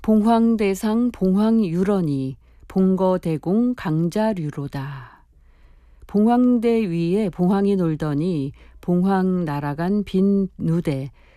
봉황대상 봉황유런이 봉거대공 강자류로다. 봉황대 위에 봉황이 놀더니 봉황 날아간 빈 누대